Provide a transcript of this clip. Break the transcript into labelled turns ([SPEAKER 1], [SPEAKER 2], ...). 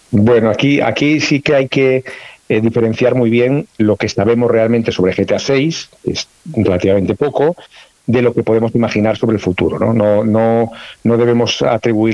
[SPEAKER 1] Bueno, aquí sí que hay que diferenciar muy bien lo que sabemos realmente sobre GTA 6, es relativamente poco, de lo que podemos imaginar sobre el futuro, ¿no? No debemos atribuir